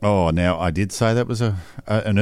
Oh, now I did say that was an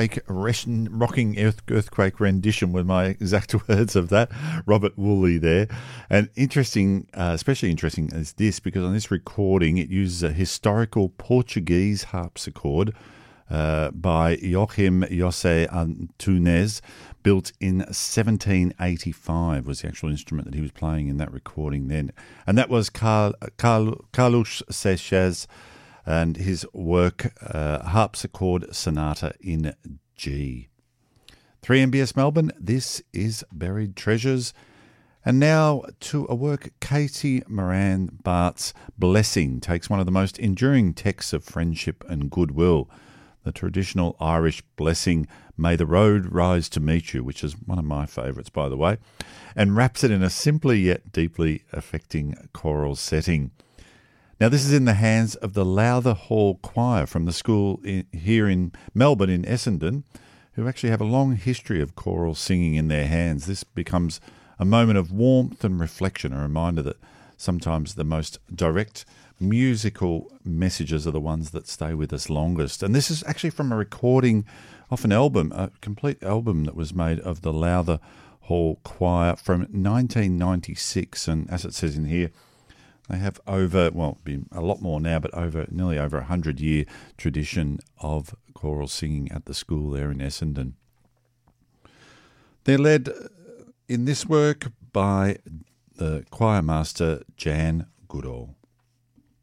earthquake rendition with my exact words of that. Robert Woolley there. And interesting, especially interesting is this, because on this recording it uses a historical Portuguese harpsichord by Joachim José Antunes, built in 1785 was the actual instrument that he was playing in that recording then. And that was Carlos Seixas and his work, Harpsichord Sonata in G. 3MBS Melbourne, this is Buried Treasures. And now to a work, Katie Moran Bart's Blessing takes one of the most enduring texts of friendship and goodwill, the traditional Irish blessing, "May the road rise to meet you," which is one of my favourites, by the way, and wraps it in a simply yet deeply affecting choral setting. Now, this is in the hands of the Lowther Hall Choir from the school here in Melbourne, in Essendon, who actually have a long history of choral singing in their hands. This becomes a moment of warmth and reflection, a reminder that sometimes the most direct musical messages are the ones that stay with us longest. And this is actually from a recording off an album, a complete album that was made of the Lowther Hall Choir from 1996. And as it says in here, they have over, well, been a lot more now, but nearly over 100-year tradition of choral singing at the school there in Essendon. They're led in this work by the choir master Jan Goodall.